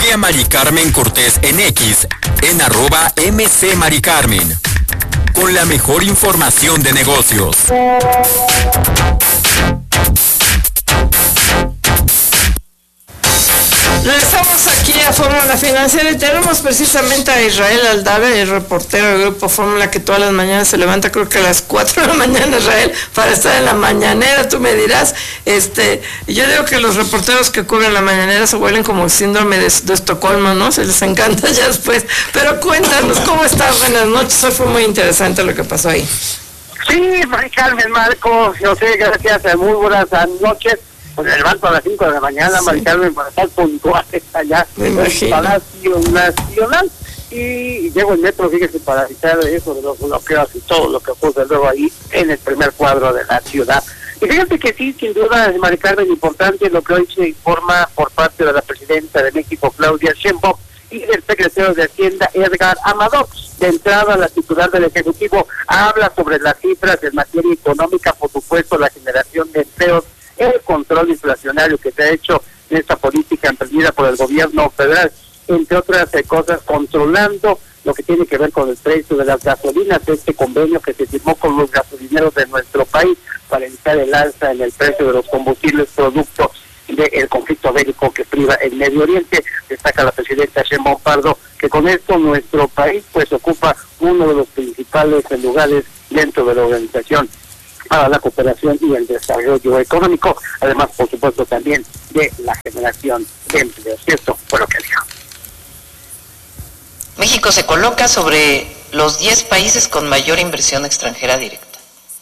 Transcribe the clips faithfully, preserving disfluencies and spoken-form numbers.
Sigue a Mari Carmen Cortés en X, en arroba MC Mari Carmen, con la mejor información de negocios. Regresamos aquí a Fórmula Financiera y tenemos precisamente a Israel Aldave, el reportero del Grupo Fórmula, que todas las mañanas se levanta, creo que a las cuatro de la mañana, Israel, para estar en la mañanera. Tú me dirás, este, yo digo que los reporteros que cubren la mañanera se vuelven como el síndrome de, de Estocolmo, ¿no? Se les encanta ya después. Pero cuéntanos, ¿cómo estás? Buenas noches. Hoy fue muy interesante lo que pasó ahí. Sí, Mari Carmen, Marco, José, gracias, muy buenas noches. Pues me levanto a las cinco de la mañana, sí. Mari Carmen, para estar puntual allá en el Palacio Nacional, y llego en metro, fíjese, para evitar eso de los bloqueos y todo lo que ocurre luego ahí en el primer cuadro de la ciudad. Y fíjate que sí, sin duda, Mari Carmen, importante lo que hoy se informa por parte de la presidenta de México, Claudia Sheinbaum, y del secretario de Hacienda, Edgar Amador. De entrada, la titular del Ejecutivo habla sobre las cifras en materia económica, por supuesto, la generación de empleos, el control inflacionario que se ha hecho en esta política emprendida por el gobierno federal, entre otras eh, cosas, controlando lo que tiene que ver con el precio de las gasolinas, este convenio que se firmó con los gasolineros de nuestro país para evitar el alza en el precio de los combustibles producto del conflicto bélico que priva el Medio Oriente. Destaca la presidenta Sheinbaum Pardo que con esto nuestro país pues ocupa uno de los principales lugares dentro de la organización para la cooperación y el desarrollo económico, además, por supuesto, también de la generación de empleos. Y esto fue lo que dijo. México se coloca sobre los diez países con mayor inversión extranjera directa.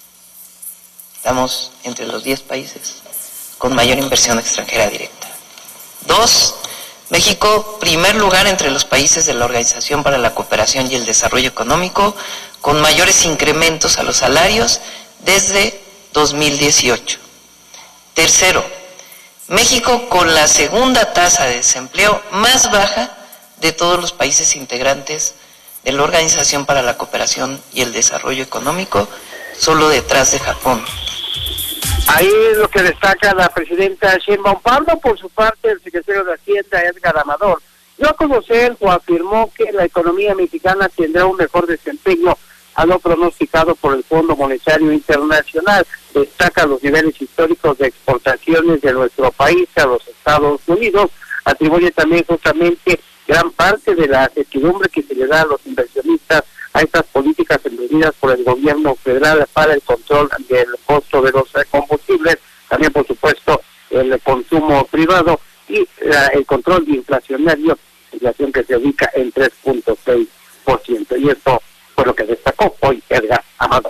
Estamos entre los diez países con mayor inversión extranjera directa. Dos, México, primer lugar entre los países de la Organización para la Cooperación y el Desarrollo Económico, con mayores incrementos a los salarios desde dos mil dieciocho. Tercero, México con la segunda tasa de desempleo más baja de todos los países integrantes de la Organización para la Cooperación y el Desarrollo Económico, solo detrás de Japón. Ahí es lo que destaca la presidenta Sheinbaum Pardo. Por su parte, el secretario de Hacienda, Edgar Amador, dio a conocer o afirmó que la economía mexicana tendrá un mejor desempeño a lo pronosticado por el Fondo Monetario Internacional. Destaca los niveles históricos de exportaciones de nuestro país a los Estados Unidos. Atribuye también justamente gran parte de la certidumbre que se le da a los inversionistas a estas políticas emprendidas por el gobierno federal para el control del costo de los combustibles, también por supuesto el consumo privado y uh, el control inflacionario, inflación que se ubica en tres punto seis por ciento. Y esto fue lo que destacó hoy Edgar Amador.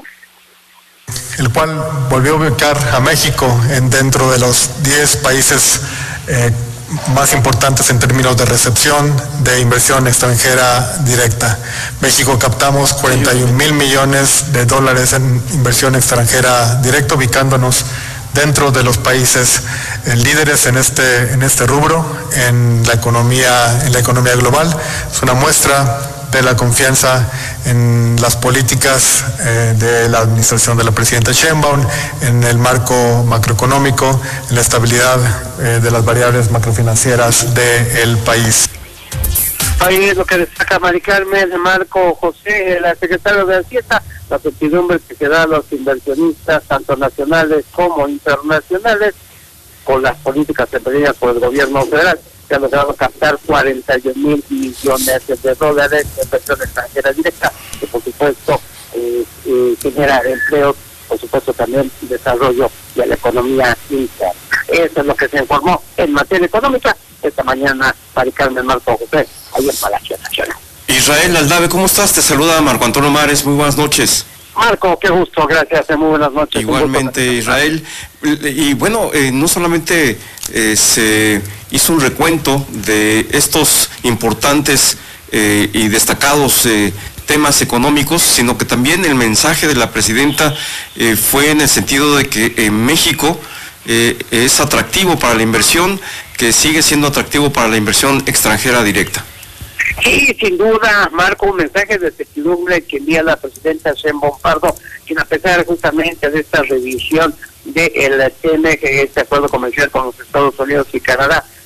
El cual volvió a ubicar a México en dentro de los diez países eh, más importantes en términos de recepción de inversión extranjera directa. México captamos cuarenta y un mil millones de dólares en inversión extranjera directa, ubicándonos dentro de los países eh, líderes en este en este rubro en la economía en la economía global. Es una muestra de la confianza en las políticas eh, de la administración de la presidenta Sheinbaum, en el marco macroeconómico, en la estabilidad eh, de las variables macrofinancieras del país. Ahí es lo que destaca Mari Carmen, Marco José, la secretaria de Hacienda, la certidumbre que se da a los inversionistas, tanto nacionales como internacionales, con las políticas emprendidas por el gobierno federal. Se han logrado captar cuarenta y un mil millones de dólares de inversión extranjera directa, que por supuesto eh, eh, genera empleos, por supuesto también desarrollo de la economía interna. Eso es lo que se informó en materia económica esta mañana. Mari Carmen, Marco José, ahí en Palacio Nacional. Israel Aldave, ¿cómo estás? Te saluda Marco Antonio Mares, muy buenas noches. Marco, qué gusto, gracias, muy buenas noches. Igualmente, Israel. Y bueno, eh, no solamente eh, se hizo un recuento de estos importantes eh, y destacados eh, temas económicos, sino que también el mensaje de la presidenta eh, fue en el sentido de que eh, México eh, es atractivo para la inversión, que sigue siendo atractivo para la inversión extranjera directa. Sí, sin duda, Marco, un mensaje de certidumbre que envía la presidenta Sheinbaum Pardo, quien a pesar justamente de esta revisión del T M G, este acuerdo comercial con los Estados Unidos y Canadá,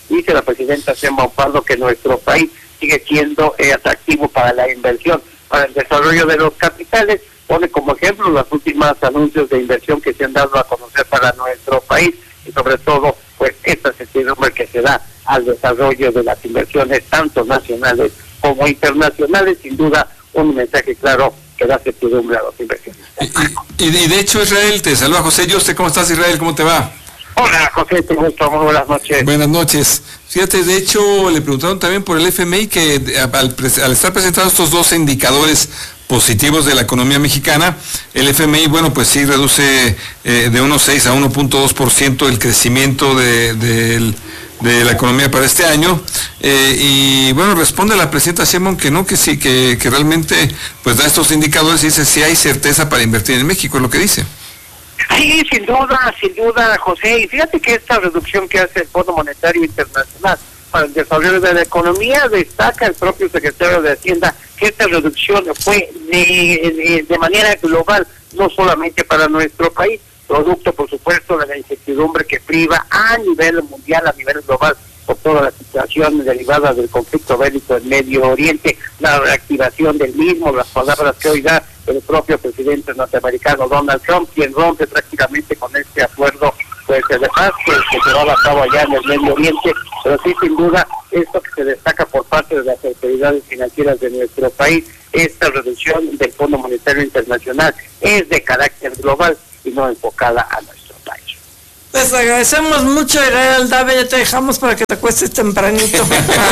Dice la presidenta Sheinbaum Pardo que nuestro país sigue siendo eh, atractivo para la inversión, para el desarrollo de los capitales. Pone como ejemplo los últimos anuncios de inversión que se han dado a conocer para nuestro país y sobre todo pues esta certidumbre que se da al desarrollo de las inversiones tanto nacionales como internacionales. Sin duda un mensaje claro que da certidumbre a los inversionistas. Y, y, y de hecho, Israel, te saluda José Yuste. ¿Cómo estás, Israel? ¿Cómo te va? Hola, José, te gusto, muy buenas noches. Buenas noches. Fíjate, de hecho, le preguntaron también por el F M I que al, al estar presentados estos dos indicadores positivos de la economía mexicana, el F M I, bueno, pues sí reduce eh, de uno punto seis a uno punto dos por ciento el crecimiento de, de, de la economía para este año, eh, y bueno, responde la presidenta Sheinbaum que no, que sí, que, que realmente pues da estos indicadores y dice si hay certeza para invertir en México, es lo que dice. Sí, sin duda, sin duda, José. Y fíjate que esta reducción que hace el Fondo Monetario Internacional para el desarrollo de la economía, destaca el propio secretario de Hacienda que esta reducción fue de, de, de manera global, no solamente para nuestro país, producto, por supuesto, de la incertidumbre que priva a nivel mundial, a nivel global, por toda la situación derivada del conflicto bélico en Medio Oriente, la reactivación del mismo, las palabras que hoy da el propio presidente norteamericano Donald Trump, quien rompe prácticamente con este acuerdo pues de paz que, que se va a cabo allá en el Medio Oriente, pero sí, sin duda, esto que se destaca por parte de las autoridades financieras de nuestro país, esta reducción del Fondo Monetario Internacional es de carácter global y no enfocada a nuestro país. Les agradecemos mucho, Israel Aldave, ya te dejamos para que te acuestes tempranito.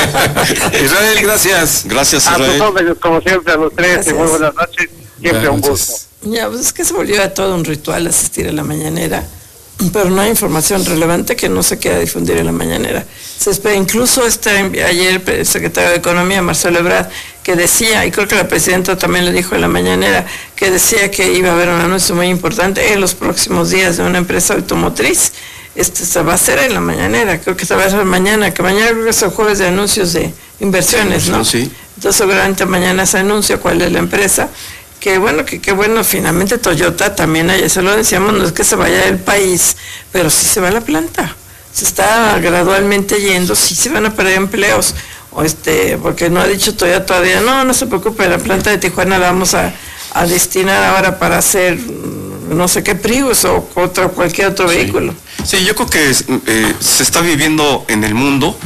Israel, gracias. Gracias, Israel. A tus órdenes, como siempre, a los tres, gracias. Muy buenas noches, siempre buenas un gusto. Noches. Ya, pues es que se volvió a todo un ritual asistir a la mañanera, pero no hay información relevante que no se quiera difundir en la mañanera. Se espera, incluso este, ayer el secretario de Economía, Marcelo Ebrard, que decía, y creo que la presidenta también lo dijo en la mañanera, que decía que iba a haber un anuncio muy importante en los próximos días de una empresa automotriz. Este se va a hacer en la mañanera, creo que se va a hacer mañana, que mañana creo que es el jueves de anuncios de inversiones, ¿no? Sí. Entonces seguramente mañana se anuncia cuál es la empresa. Que bueno, que, que bueno, finalmente Toyota también, ayer se lo decíamos, no es que se vaya del país, pero sí se va a la planta. Se está gradualmente yendo, sí se van a perder empleos, o este, porque no ha dicho Toyota todavía, no, no se preocupe, la planta de Tijuana la vamos a, a destinar ahora para hacer no sé qué Prius o otro, cualquier otro sí. vehículo. Sí, yo creo que eh, se está viviendo en el mundo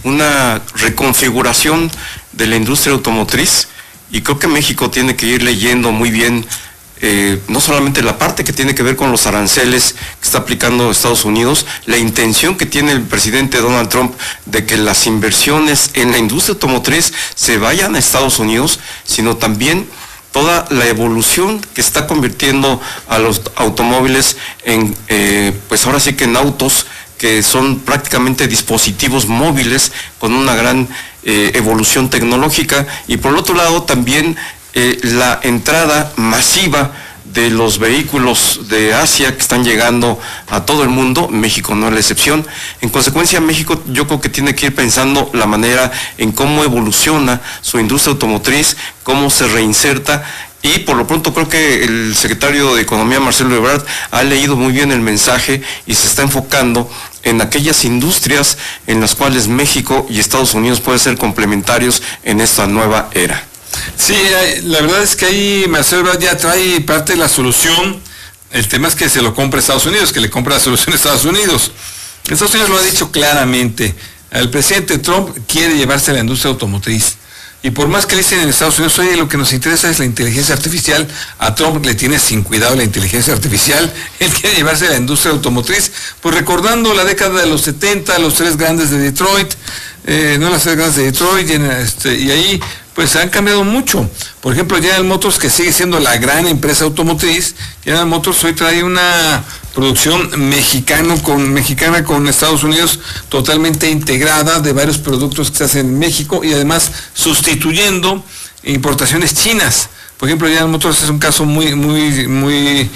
una reconfiguración de la industria automotriz. Y creo que México tiene que ir leyendo muy bien, eh, no solamente la parte que tiene que ver con los aranceles que está aplicando Estados Unidos, la intención que tiene el presidente Donald Trump de que las inversiones en la industria automotriz se vayan a Estados Unidos, sino también toda la evolución que está convirtiendo a los automóviles en, eh, pues ahora sí que en autos que son prácticamente dispositivos móviles con una gran eh, evolución tecnológica, y por el otro lado también eh, la entrada masiva de los vehículos de Asia que están llegando a todo el mundo, México no es la excepción. En consecuencia, México yo creo que tiene que ir pensando la manera en cómo evoluciona su industria automotriz, cómo se reinserta. Y por lo pronto creo que el secretario de Economía, Marcelo Ebrard, ha leído muy bien el mensaje y se está enfocando en aquellas industrias en las cuales México y Estados Unidos pueden ser complementarios en esta nueva era. Sí, la verdad es que ahí Marcelo Ebrard ya trae parte de la solución. El tema es que se lo compra Estados Unidos, que le compra la solución a Estados Unidos. Estados Unidos lo ha dicho claramente. El presidente Trump quiere llevarse a la industria automotriz. Y por más que le dicen en Estados Unidos, oye, lo que nos interesa es la inteligencia artificial, a Trump le tiene sin cuidado la inteligencia artificial, él quiere llevarse a la industria automotriz, pues recordando la década de los setenta, los tres grandes de Detroit, eh, no las tres grandes de Detroit, y, en este, y ahí pues han cambiado mucho. Por ejemplo, General Motors, que sigue siendo la gran empresa automotriz, General Motors hoy trae una producción mexicano con, mexicana con Estados Unidos totalmente integrada de varios productos que se hacen en México y además sustituyendo importaciones chinas. Por ejemplo, General Motors es un caso muy, muy, muy,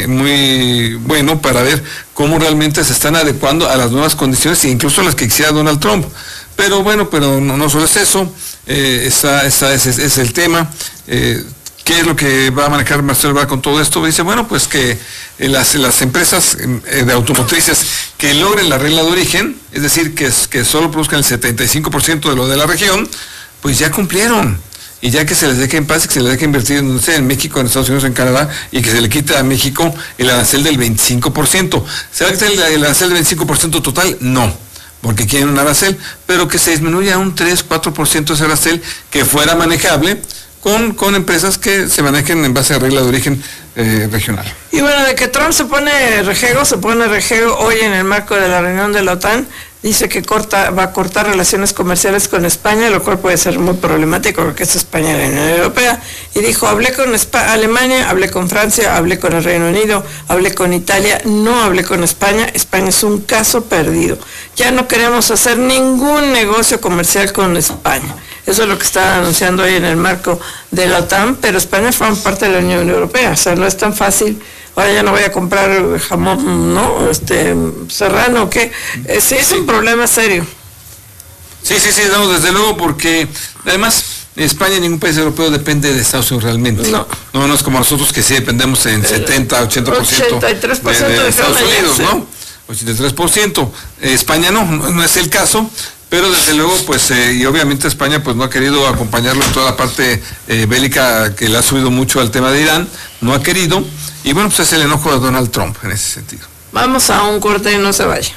muy bueno para ver cómo realmente se están adecuando a las nuevas condiciones e incluso a las que quisiera Donald Trump. Pero bueno, pero no, no solo es eso, eh, esa, esa, ese es el tema. Eh, ¿Qué es lo que va a manejar Marcelo Ebrard con todo esto? Dice, bueno, pues que eh, las, las empresas eh, de automotrices que logren la regla de origen, es decir, que, que solo produzcan el setenta y cinco por ciento de lo de la región, pues ya cumplieron. Y ya que se les deje en paz, que se les deje invertir no sé, en México, en Estados Unidos, en Canadá, y que se le quite a México el arancel del veinticinco por ciento. ¿Se va a quitar el, el arancel del veinticinco por ciento total? No, porque quieren un arancel, pero que se disminuya a un tres, cuatro por ciento ese arancel que fuera manejable con, con empresas que se manejen en base a regla de origen eh, regional. Y bueno, de que Trump se pone rejego, se pone rejego hoy en el marco de la reunión de la OTAN. Dice que corta, va a cortar relaciones comerciales con España, lo cual puede ser muy problemático porque es España y la Unión Europea. Y dijo, hablé con Espa- Alemania, hablé con Francia, hablé con el Reino Unido, hablé con Italia, no hablé con España. España es un caso perdido. Ya no queremos hacer ningún negocio comercial con España. Eso es lo que está anunciando hoy en el marco de la OTAN, pero España forma parte de la Unión Europea, o sea, no es tan fácil. Ahora ya no voy a comprar jamón, ¿no? Este, serrano, ¿o qué? Eh, sí, es un problema serio. Sí, sí, sí, no, desde luego, porque además España y ningún país europeo depende de Estados Unidos realmente. No. No, no es como nosotros que sí dependemos en setenta, ochenta por ciento ochenta y tres por ciento de, de de Estados España, Unidos, sí. ¿no? ochenta y tres por ciento. Eh, España no, no, no es el caso. Pero desde luego, pues, eh, y obviamente España pues no ha querido acompañarlo en toda la parte eh, bélica que le ha subido mucho al tema de Irán, no ha querido, y bueno, pues es el enojo de Donald Trump en ese sentido. Vamos a un corte y no se vaya.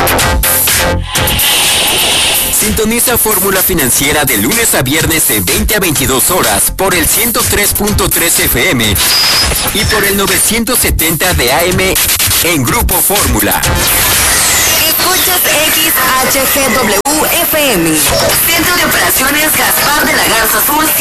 Sintoniza Fórmula Financiera de lunes a viernes de veinte a veintidós horas por el ciento tres punto tres F M y por el novecientos setenta de A M en Grupo Fórmula. Escuchas X H G W F M. Centro de Operaciones Gaspar de la Garza Azul.